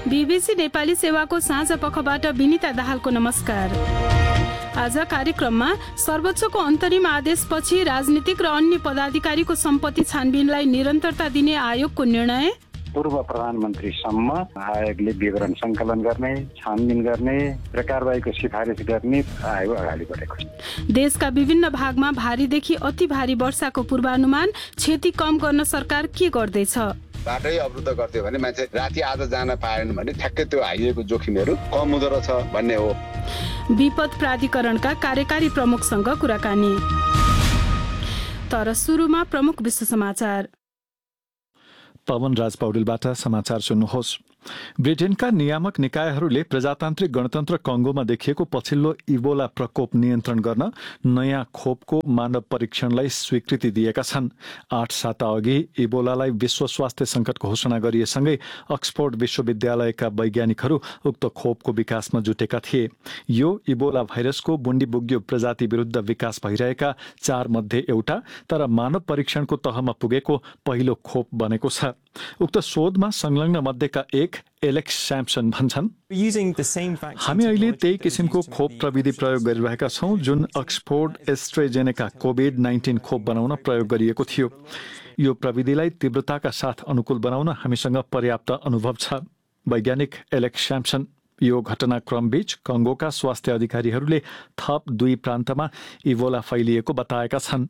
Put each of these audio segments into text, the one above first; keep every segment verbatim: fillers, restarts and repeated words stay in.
BBC Nepali सेवाको साँझ पखबाट विनिता दाहालको नमस्कार। आज कार्यक्रममा सर्वोच्चको अन्तरिम आदेशपछि राजनीतिक र अन्य पदाधिकारीको सम्पत्ति छानबिनलाई निरन्तरता दिने आयोगको निर्णय, पूर्व प्रधानमन्त्रीसम्म आयोगले विवरण सङ्कलन गर्ने, छानबिन गर्ने र कारबाहीको सिफारिस गर्ने आयोग अगाडि बढेको छ। देशका विभिन्न भागमा भारीदेखि अति भारी वर्षाको पूर्वानुमान, क्षति कम गर्न सरकार के गर्दैछ? बाटै अवरुद्ध गर्थ्यो भने मान्छे राति आज जान पाएन भने ठ्याक्कै त्यो हाइवेको जोखिमहरू कम हुँदो रहेछ भन्ने हो। विपद प्राधिकरणका कार्यकारी प्रमुखसँग कुराकानी। तर सुरुमा प्रमुख विश्व समाचार। पवन राज पौडेलबाट समाचार सुन्नुहोस्। ब्रिटेनका नियामक निकायहरूले प्रजातान्त्रिक गणतन्त्र कङ्गोमा देखिएको पछिल्लो इबोला प्रकोप नियन्त्रण गर्न नयाँ खोपको मानव परीक्षणलाई स्वीकृति दिएका छन्। आठ साता अघि इबोलालाई विश्व स्वास्थ्य सङ्कट घोषणा गरिएसँगै अक्सफोर्ड विश्वविद्यालयका वैज्ञानिकहरू उक्त खोपको विकासमा जुटेका थिए। यो इबोला भाइरसको बुन्डीबुग्यो प्रजाति विरुद्ध विकास भइरहेका चार मध्ये एउटा, तर मानव परीक्षणको तहमा पुगेको पहिलो खोप बनेको छ। उक्त शोधमा संलग्न मध्येका एक एलेक्स स्याम्पसन भन्छन्, हामी अहिले त्यही किसिमको खोप प्रविधि प्रयोग गरिरहेका छौं जुन अक्सफोर्ड एस्ट्रेजेनेका कोभिड नाइन्टिन खोप बनाउन प्रयोग गरिएको थियो। यो प्रविधिलाई तीव्रताका साथ अनुकूल बनाउन हामीसँग पर्याप्त अनुभव छ। वैज्ञानिक एलेक्स स्याम्पसन यो घटनाक्रमबीच कङ्गोका स्वास्थ्य अधिकारीहरूले थप दुई प्रान्तमा इबोला फैलिएको बताएका छन्।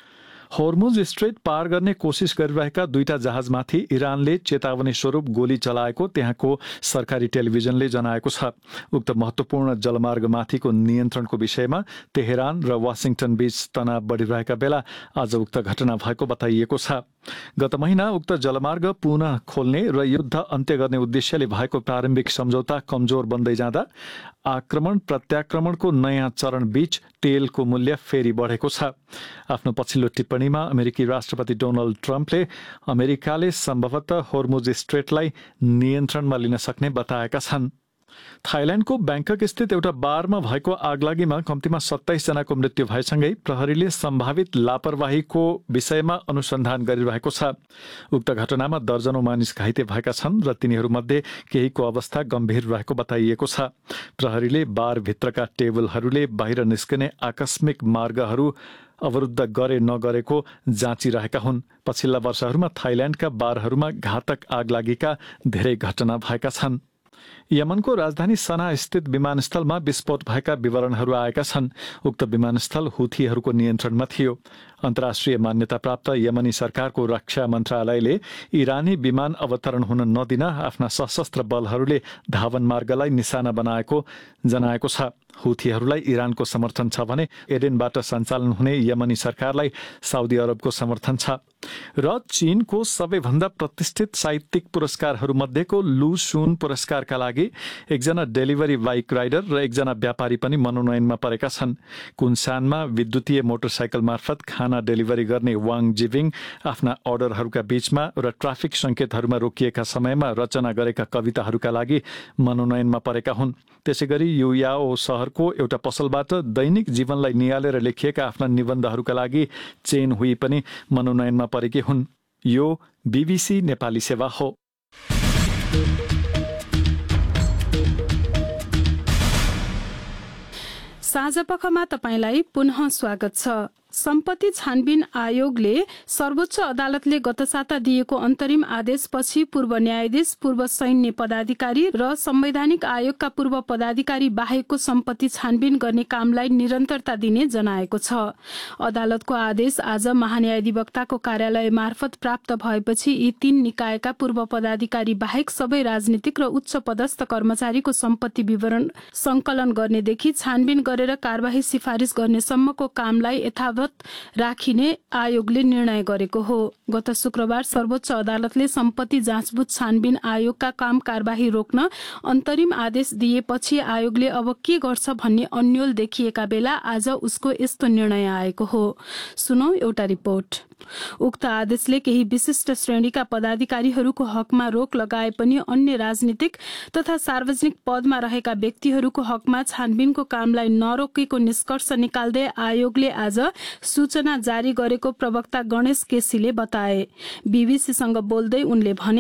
होर्मुज स्ट्रेट पार गर्ने कोसिस गरिरहेका दुईटा जहाजमाथि इरानले चेतावनी स्वरूप गोली चलाएको त्यहाँको सरकारी टेलिभिजनले जनाएको छ। उक्त महत्त्वपूर्ण जलमार्गमाथिको नियन्त्रणको विषयमा तेहरान र वासिङटन बीच तनाव बढिरहेका बेला आज उक्त घटना भएको बताइएको छ। गत महिना उक्त जलमार्ग पुनः खोल्ने र युद्ध अन्त्य गर्ने उद्देश्यले भएको प्रारम्भिक सम्झौता कमजोर बन्दै जाँदा आक्रमण प्रत्याक्रमणको नयाँ चरण बीच तेलको मूल्य फेरि बढेको छ। आफ्नो पछिल्लो टिप्पणीमा अमेरिकी राष्ट्रपति डोनाल्ड ट्रम्पले अमेरिकाले सम्भवतः होर्मुज स्ट्रेटलाई नियन्त्रणमा लिन सक्ने बताएका छन्। थाइल्याण्डको ब्याङ्कक स्थित एउटा बारमा भएको आगलागीमा कम्तीमा सत्ताइस जनाको मृत्यु भएसँगै प्रहरीले सम्भावित लापरवाहीको विषयमा अनुसन्धान गरिरहेको छ। उक्त घटनामा दर्जनौं मानिस घाइते भएका छन् र तिनीहरूमध्ये केहीको अवस्था गम्भीर रहेको बताइएको छ। प्रहरीले बारभित्रका टेबलहरूले बाहिर निस्कने आकस्मिक मार्गहरू अवरुद्ध गरे नगरेको जाँचिरहेका हुन्। पछिल्ला वर्षहरूमा थाइल्याण्डका बारहरूमा घातक आगलागीका धेरै घटना भएका छन्। यमनको राजधानी सना स्थित विमानस्थलमा विस्फोट भएका विवरणहरू आएका छन्। उक्त विमानस्थल हुथीहरूको नियन्त्रणमा थियो। अन्तर्राष्ट्रिय मान्यता प्राप्त यमनी सरकारको रक्षा मन्त्रालयले इरानी विमान अवतरण हुन नदिन आफ्ना सशस्त्र बलहरूले धावन मार्गलाई निशाना बनाएको जनाएको छ। हुथीहरूलाई इरानको समर्थन छ भने एडेनबाट सञ्चालन हुने यमनी सरकारलाई साउदी अरबको समर्थन छ। र चीनको सबैभन्दा प्रतिष्ठित साहित्यिक पुरस्कारहरूमध्येको लु सुन पुरस्कारका लागि एकजना डेलिभरी बाइक राइडर र एकजना व्यापारी पनि मनोनयनमा परेका छन्। कुनसानमा विद्युतीय मोटरसाइकल मार्फत खाना डेलिभरी गर्ने वाङ जिभिङ आफ्ना अर्डरहरूका बीचमा र ट्राफिक सङ्केतहरूमा रोकिएका समयमा रचना गरेका कविताहरूका लागि मनोनयनमा परेका हुन्। त्यसैगरी युयाओ सहरको एउटा पसलबाट दैनिक जीवनलाई निहालेर लेखिएका आफ्ना निबन्धहरूका लागि चेन हुई पनि मनोनयनमा परेकी हुन्। यो बीबीसी नेपाली सेवा हो। साँझपखमा तपाईलाई पुनः स्वागत छ। सम्पत्ति छानबिन आयोगले सर्वोच्च अदालतले गत साता दिएको अन्तरिम आदेशपछि पूर्व न्यायाधीश, पूर्व सैन्य पदाधिकारी र संवैधानिक आयोगका पूर्व पदाधिकारी बाहेकको सम्पत्ति छानबिन गर्ने कामलाई निरन्तरता दिने जनाएको छ। अदालतको आदेश आज महान्यायाधिवक्ताको कार्यालय मार्फत प्राप्त भएपछि यी तीन निकायका पूर्व पदाधिकारी बाहेक सबै राजनीतिक र उच्च पदस्थ कर्मचारीको सम्पत्ति विवरण संकलन गर्नेदेखि छानबिन गरेर कारबाही सिफारिस गर्नेसम्मको कामलाई यथावत राखिने आयोगले निर्णय गरेको हो। गत शुक्रबार सर्वोच्च अदालतले सम्पत्ति जाँचबुझ छानबिन आयोगका काम कारबाही रोक्न अन्तरिम आदेश दिएपछि आयोगले अब के गर्छ भन्ने अन्यल देखिएका बेला आज उसको यस्तो निर्णय आएको हो। सुनौ एउटा रिपोर्ट। उक्त आदेशले केही विशिष्ट श्रेणीका पदाधिकारीहरूको हकमा रोक लगाए पनि अन्य राजनीतिक तथा सार्वजनिक पदमा रहेका व्यक्तिहरूको हकमा छानबिनको कामलाई नरोकेको निष्कर्ष निकाल्दै आयोगले आज सूचना जारी गरेको प्रवक्ता गणेश केसीले बताए। बीबीसीसँग बोल्दै उनले भने,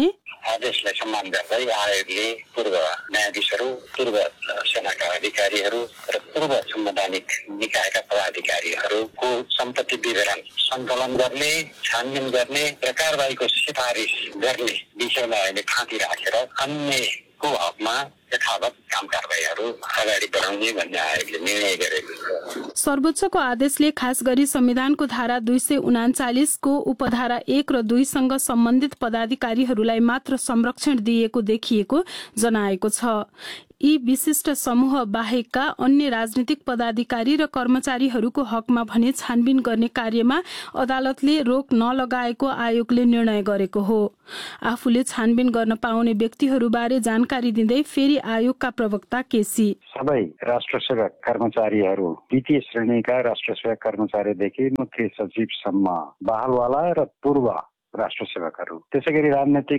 आदेशलाई सम्मान गर्दै आयोगले पूर्व न्यायाधीशहरू, पूर्व सेनाका अधिकारीहरू र पूर्व संवैधानिक निकायका पदाधिकारीहरूको सम्पत्ति विवरण सङ्कलन गर्ने, छानबिन गर्ने र कारबाहीको सिफारिस गर्ने विषयलाई अहिले थाँती राखेर अन्यको हकमा यथावत काम कारबाहीहरू अगाडि बढाउने भन्ने आयोगले निर्णय गरेको छ। सर्वोच्चको आदेशले खास गरी संविधानको धारा दुई सय उनाचालिसको उपधारा एक र दुईसँग सम्बन्धित पदाधिकारीहरूलाई मात्र संरक्षण दिएको देखिएको जनाएको छ। यी विशिष्ट समूह बाहेकका अन्य राजनीतिक पदाधिकारी र कर्मचारीहरूको हकमा भने छानबिन गर्ने कार्यमा अदालतले रोक नलगाएको आयोगले निर्णय गरेको हो। आफूले छानबिन गर्न पाउने व्यक्तिहरूबारे जानकारी दिँदै फेरि आयोगका प्रवक्ता केसी सबै राष्ट्र सेवक कर्मचारीहरू द्वितीय श्रेणीका राष्ट्र सेवक कर्मचारीदेखि मुख्य सचिवसम्म बहालवाला र पूर्व राष्ट्र सेवकहरू, त्यसै गरी राजनैतिक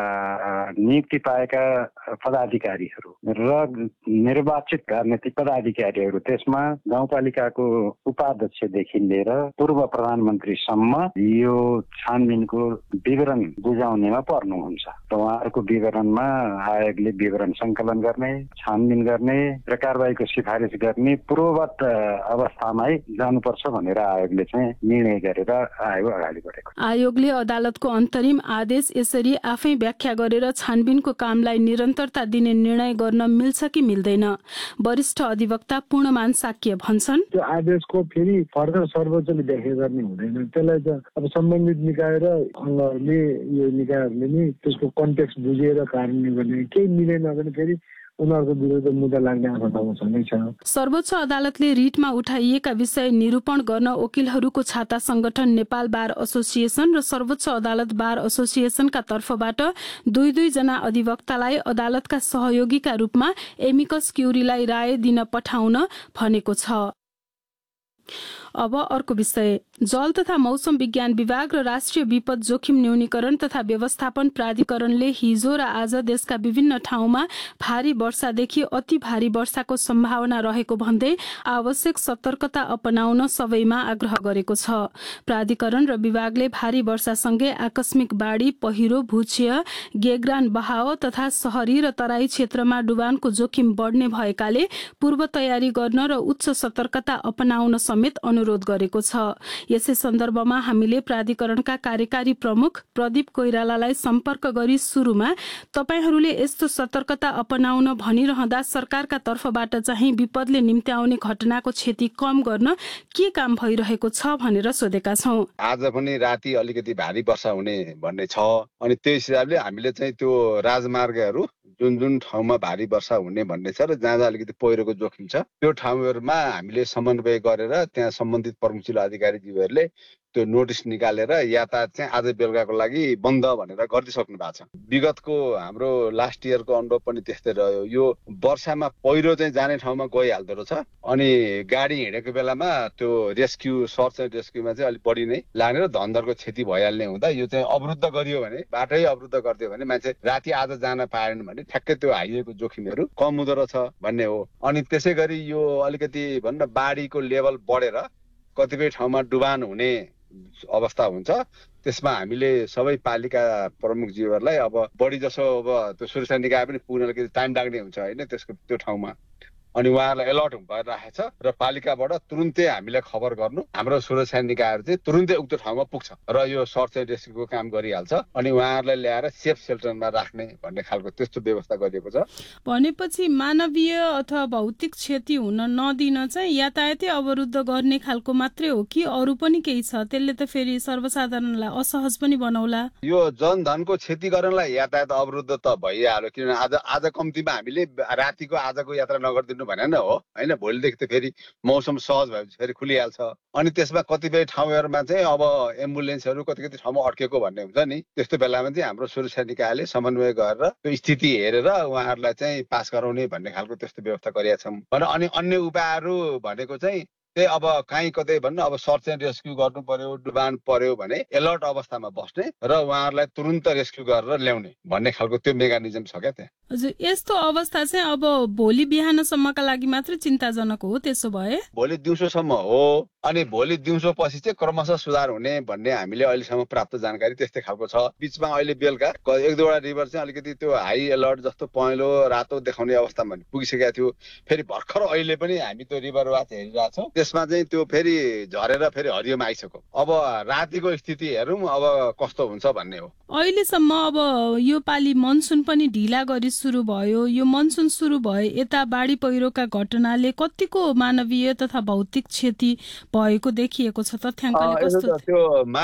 नियुक्ति पाएका पदाधिकारीहरू र निर्वाचित राजनैतिक पदाधिकारीहरू, त्यसमा गाउँपालिकाको उपाध्यक्षदेखि लिएर पूर्व प्रधानमन्त्रीसम्म यो छानबिनको विवरण बुझाउनेमा पर्नुहुन्छ र उहाँहरूको विवरणमा आयोगले विवरण सङ्कलन गर्ने, छानबिन गर्ने र कारबाहीको सिफारिस गर्ने पूर्ववत अवस्थामै जानुपर्छ भनेर आयोगले चाहिँ निर्णय गरेर आयोग अगाडि बढेको। आयोगले अदालतको अन्तरिम आदेश यसरी आफै व्याख्या गरेर छानबिनको कामलाई निरन्तरता दिने निर्णय गर्न मिल्छ कि मिल्दैन? वरिष्ठ अधिवक्ता पूर्णमान साक्य भन्छन्, त्यो आदेशको फेरि फर्दर सर्वोच्चले व्याख्या गर्ने हुँदैन। त्यसलाई त अब सम्बन्धित निकाय र अङ्गहरूले यो निकायहरूले नै त्यसको कन्टेक्स्ट बुझेर कार्यान्वयन गर्ने, केही मिलेन भने फेरि उनीहरूको विरुद्ध मुद्दा लाग्ने आशंका छँदै छ। सर्वोच्च अदालतले रिटमा उठाइएका विषय निरूपण गर्न वकिलहरूको छाता संगठन नेपाल बार एसोसिएसन र सर्वोच्च अदालत बार एसोसिएसनका तर्फबाट दुई दुई जना अधिवक्तालाई अदालतका सहयोगीका रूपमा एमिकस क्युरीलाई राय दिन पठाउन भनेको छ। अब अर्को विषय, जल तथा मौसम विज्ञान विभाग र राष्ट्रिय विपद जोखिम न्यूनीकरण तथा व्यवस्थापन प्राधिकरणले हिजो र आज देशका विभिन्न ठाउँमा भारी वर्षादेखि अति भारी वर्षाको सम्भावना रहेको भन्दै आवश्यक सतर्कता अपनाउन सबैमा आग्रह गरेको छ। प्राधिकरण र विभागले भारी वर्षासँगै आकस्मिक बाढी, पहिरो, भूक्षय, गेग्रान बहाव तथा शहरी र तराई क्षेत्रमा डुबानको जोखिम बढ्ने भएकाले पूर्व तयारी गर्न र उच्च सतर्कता अपनाउन समेत अनुरोध गरेको छ। यसै सन्दर्भमा हामीले प्राधिकरणका कार्यकारी प्रमुख प्रदीप कोइरालालाई सम्पर्क गरी सुरुमा तपाईहरूले यस्तो सतर्कता अपनाउन भनिरहँदा सरकारका तर्फबाट चाहिँ विपदले निम्त्याउने घटनाको क्षति कम गर्न के काम भइरहेको छ भनेर सोधेका छौं। आज पनि राति अलिकति भारी वर्षा हुने भन्ने छ, अनि त्यही हिसाबले हामीले चाहिँ त्यो राजमार्गहरू जुन जुन ठाउँमा भारी वर्षा हुने भन्ने छ र जहाँ जहाँ अलिकति पहिरोको जोखिम छ त्यो ठाउँहरूमा हामीले समन्वय गरेर त्यहाँ सम्बन्धित प्रमुख जिल्ला अधिकारीज्यूहरूले त्यो नोटिस निकालेर यातायात चाहिँ आज बेलुकाको लागि बन्द भनेर गरिदिइसक्नु भएको छ। विगतको हाम्रो लास्ट इयरको अनुभव पनि त्यस्तै रह्यो। यो वर्षामा पहिरो चाहिँ जाने ठाउँमा गइहाल्दो रहेछ, अनि गाडी हिँडेको बेलामा त्यो रेस्क्यू सर्च एन्ड रेस्क्यूमा चाहिँ अलिक बढी नै लाग्ने र धनधरको क्षति भइहाल्ने हुँदा यो चाहिँ अवरुद्ध गरियो भने, बाटै अवरुद्ध गरिदियो भने मान्छे राति आज जान पाएन भने ठ्याक्कै त्यो हाइवेको जोखिमहरू कम हुँदो रहेछ भन्ने हो। अनि त्यसै गरी यो अलिकति भन्न बाढीको लेभल बढेर कतिपय ठाउँमा डुबान हुने अवस्था हुन्छ, त्यसमा हामीले सबै पालिका प्रमुखज्यूहरूलाई अब बढी जसो अब त्यो सुरक्षा निकाय पनि पुग्न अलिकति टाइम लाग्ने हुन्छ होइन त्यसको त्यो ठाउँमा, अनि उहाँहरूलाई अलर्ट भएर राखेको छ र पालिकाबाट तुरुन्तै हामीलाई खबर गर्नु, हाम्रो सुरक्षा निकायहरू चाहिँ तुरुन्तै उक्त ठाउँमा पुग्छ र यो सर्च एन्ड रेस्क्यूको काम गरिहाल्छ, अनि उहाँहरूलाई ल्याएर सेफ सेल्टरमा राख्ने भन्ने खालको त्यस्तो व्यवस्था गरिएको छ। भनेपछि मानवीय अथवा भौतिक क्षति हुन नदिन चाहिँ यातायातै अवरुद्ध गर्ने खालको मात्रै हो कि अरू पनि केही छ? त्यसले त फेरि सर्वसाधारणलाई असहज पनि बनाउला। यो जनधनको क्षति गर्नलाई यातायात अवरुद्ध त भइहाल्यो, किनभने आज आज कम्तीमा हामीले रातिको आजको यात्रा नगरिदिनु भने न हो होइन, भोलिदेखि त फेरि मौसम सहज भएपछि फेरि खुलिहाल्छ। अनि त्यसमा कतिपय ठाउँहरूमा चाहिँ अब एम्बुलेन्सहरू कति कति ठाउँमा अड्केको भन्ने हुन्छ नि, त्यस्तो बेलामा चाहिँ हाम्रो सुरक्षा निकायले समन्वय गरेर त्यो स्थिति हेरेर उहाँहरूलाई चाहिँ पास गराउने भन्ने खालको त्यस्तो व्यवस्था गरिएका छौँ। अनि अन्य उपायहरू भनेको चाहिँ त्यही अब कहीँ कतै भन्नु अब सर्च एन्ड रेस्क्यू गर्नु पर्यो, डुबान पर्यो भने एलर्ट अवस्थामा बस्ने र उहाँहरूलाई तुरुन्त रेस्क्यू गरेर ल्याउने भन्ने खालको त्यो मेकानिजम छ क्या त्यहाँ। हजुर, यस्तो अवस्था चाहिँ अब भोलि बिहानसम्मका लागि मात्रै चिन्ताजनक हो? त्यसो भए भोलि दिउँसोसम्म हो, अनि भोलि दिउँसो पछि चाहिँ क्रमशः सुधार हुने भन्ने हामीले अहिलेसम्म प्राप्त जानकारी त्यस्तै खालको छ। बिचमा अहिले बेलुका एक दुईवटा रिभर चाहिँ अलिकति त्यो हाई अलर्ट जस्तो पहेँलो रातो देखाउने अवस्थामा पुगिसकेको थियो। फेरि भर्खर अहिले पनि हामी त्यो रिभर वाच हेरिरहेछौँ, त्यसमा चाहिँ त्यो फेरि झरेर फेरि हरियोमा आइसक्यो। अब रातिको स्थिति हेरौँ अब कस्तो हुन्छ भन्ने हो। अहिलेसम्म अब यो पालि मनसुन पनि ढिला गरी सुरु भयो। यो मनसुन सुरु भए यता बाढी पहिरोका घटनाले कतिको मानवीय तथा भौतिक क्षति भएको देखिएको छ? तथ्याङ्कले कस्तो? त्यो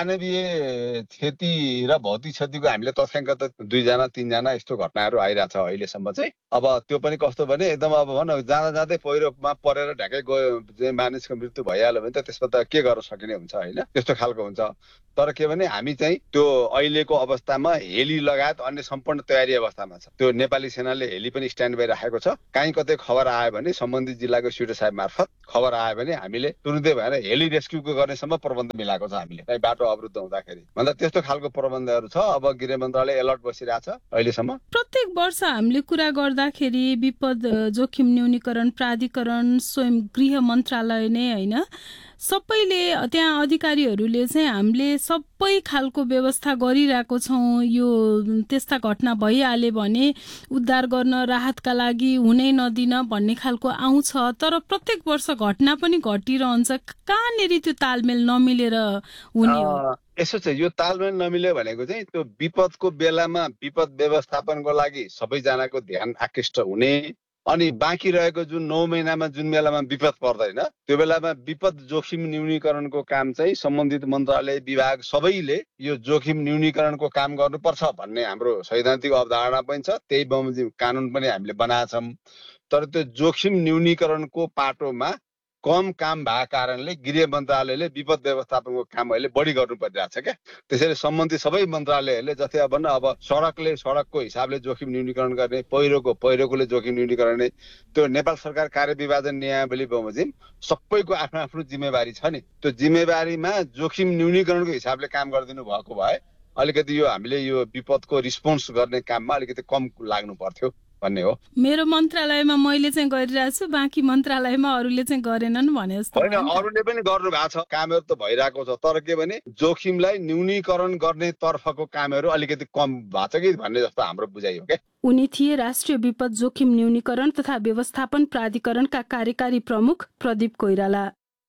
मानवीय क्षति र भौतिक क्षतिको हामीले तथ्याङ्क त दुईजना तीनजना यस्तो घटनाहरू आइरहेछ अहिलेसम्म चाहिँ। अब त्यो पनि कस्तो भने एकदम अब भनौँ जाँदा जाँदै पहिरोमा परेर ढ्याकै गयो मानिसको मृत्यु भइहाल्यो भने त त्यसमा त के गर्न सकिने हुन्छ होइन, त्यस्तो खालको हुन्छ। तर के भने हामी चाहिँ त्यो अहिलेको अवस्थामा हेली लगायत अन्य सम्पूर्ण तयारी अवस्थामा छ। त्यो नेपाली सेनाले हेली पनि स्ट्यान्ड बाई राखेको छ। काहीँ कतै खबर आयो भने सम्बन्धित जिल्लाको सिडो साहेब मार्फत खबर आयो भने हामीले तुरुन्तै भएर हेली रेस्क्युको गर्नेसम्म प्रबन्ध मिलाएको छ हामीले, कहीँ बाटो अवरुद्ध हुँदाखेरि भन्दा त्यस्तो खालको प्रबन्धहरू छ। अब गृह मन्त्रालय अलर्ट बसिरहेछ अहिलेसम्म। प्रत्येक वर्ष हामीले कुरा गर्दाखेरि विपद जोखिम न्यूनीकरण प्राधिकरण स्वयं गृह मन्त्रालय नै होइन, सबैले त्यहाँ अधिकारीहरूले चाहिँ हामीले सबै खालको व्यवस्था गरिरहेको छौँ, यो त्यस्ता घटना भइहाल्यो भने उद्धार गर्न राहतका लागि हुनै नदिन भन्ने खालको आउँछ। तर प्रत्येक वर्ष घटना पनि घटिरहन्छ। कहाँनिर त्यो तालमेल नमिलेर हुने हो? यसो चाहिँ यो तालमेल नमिल्यो भनेको चाहिँ त्यो विपदको बेलामा विपद व्यवस्थापनको लागि सबैजनाको ध्यान आकृष्ट हुने, अनि बाँकी रहेको जुन नौ महिनामा जुन बेलामा विपद पर्दैन त्यो बेलामा विपद जोखिम न्यूनीकरणको काम चाहिँ सम्बन्धित मन्त्रालय विभाग सबैले यो जोखिम न्यूनीकरणको काम गर्नुपर्छ भन्ने हाम्रो सैद्धान्तिक अवधारणा पनि छ। त्यही बमोजिम कानुन पनि हामीले बनाएका छौँ। तर त्यो जोखिम न्यूनीकरणको पाटोमा कम काम भएको कारणले गृह मन्त्रालयले विपद व्यवस्थापनको काम अहिले बढी गर्नु परिरहेछ क्या। त्यसैले सम्बन्धित सबै मन्त्रालयहरूले जस्तै अब अब सडकले सडकको हिसाबले जोखिम न्यूनीकरण गर्ने, पहिरोको पहिरोकोले जोखिम न्यूनीकरण गर्ने, त्यो नेपाल सरकार कार्य विभाजन नियमावली बमोजिम सबैको आफ्नो आफ्नो जिम्मेवारी छ नि। त्यो जिम्मेवारीमा जोखिम न्यूनीकरणको हिसाबले काम गरिदिनु भएको भए अलिकति यो हामीले यो विपदको रिस्पोन्स गर्ने काममा अलिकति कम लाग्नु पर्थ्यो भन्ने हो। मेरो मन्त्रालयमा मैले चाहिँ गरिरहेको छु, बाँकी मन्त्रालयमा अरूले चाहिँ गरेनन् भने जस्तो होइन। अरूले पनि गर्नु भएको छ, कामहरू त भइरहेको छ। तर के भने जोखिमलाई न्यूनीकरण गर्ने तर्फको कामहरू अलिकति कम भएको छ कि भन्ने जस्तो हाम्रो बुझाइ हो क्या। उनी थिए राष्ट्रिय विपद जोखिम न्यूनीकरण तथा व्यवस्थापन प्राधिकरणका कार्यकारी प्रमुख प्रदीप कोइराला।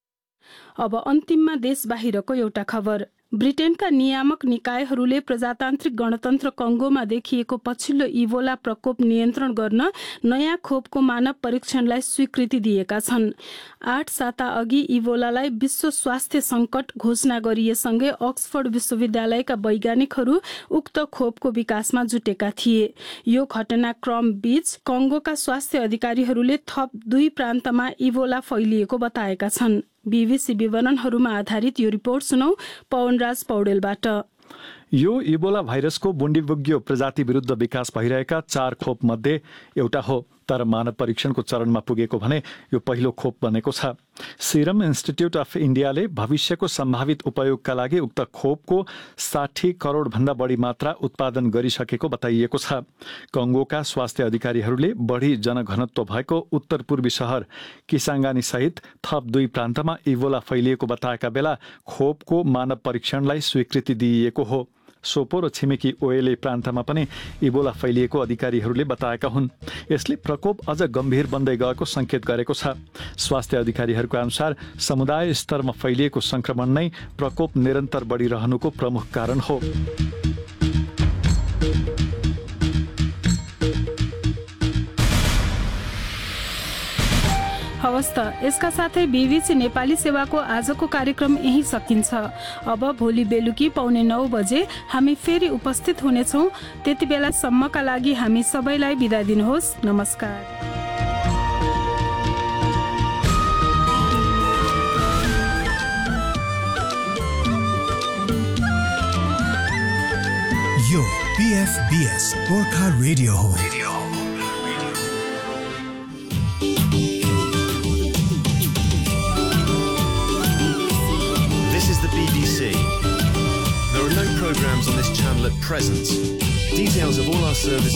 अब अन्तिममा देश बाहिरको एउटा खबर। ब्रिटेनका नियामक निकायहरूले प्रजातान्त्रिक गणतन्त्र कङ्गोमा देखिएको पछिल्लो इबोला प्रकोप नियन्त्रण गर्न नयाँ खोपको मानव परीक्षणलाई स्वीकृति दिएका छन्। आठ साता अघि इबोलालाई विश्व स्वास्थ्य संकट घोषणा गरिएसँगै अक्सफोर्ड विश्वविद्यालयका वैज्ञानिकहरू उक्त खोपको विकासमा जुटेका थिए। यो घटनाक्रम बीच कङ्गोका स्वास्थ्य अधिकारीहरूले थप दुई प्रान्तमा इबोला फैलिएको बताएका छन्। बीबीसी विवरणहरूमा आधारित यो रिपोर्ट सुनौ पवनराज पौडेलबाट। यो इबोला भाइरसको बुन्डिबुग्यो प्रजाति विरुद्ध विकास भइरहेका चार खोप मध्ये एउटा हो, तर मानव परीक्षणको चरणमा पुगेको भने यो पहिलो खोप बनेको छ। सिरम इन्स्टिट्युट अफ इन्डियाले भविष्यको सम्भावित उपयोगका लागि उक्त खोपको साठी करोड भन्दा बढी मात्रा उत्पादन गरिसकेको बताइएको छ। कङ्गोका स्वास्थ्य अधिकारीहरूले बढी जनघनत्व भएको उत्तर पूर्वी शहर किसाङ्गानी सहित थप दुई प्रान्तमा इबोला फैलिएको बताएका बेला खोपको मानव परीक्षणलाई स्वीकृति दिइएको हो। सोपो र छिमेकी ओएले प्रान्तमा पनि इबोला फैलिएको अधिकारीहरूले बताएका हुन्। यसले प्रकोप अझ गम्भीर बन्दै गएको संकेत गरेको छ। स्वास्थ्य अधिकारीहरूको अनुसार समुदाय स्तरमा फैलिएको संक्रमण नै प्रकोप निरन्तर बढिरहनुको प्रमुख कारण हो। हवस् त, यसका साथै बीबीसी नेपाली सेवाको आजको कार्यक्रम यही सकिन्छ। अब भोलि बेलुकी पौने नौ बजे हामी फेरि उपस्थित हुनेछौँ। त्यति बेलासम्मका लागि हामी सबैलाई बिदा दिनुहोस्। नमस्कार। यो पीएफबीएस गोर्खा रेडियो हो। B B C. There are no programs on this channel at present. Details of all our services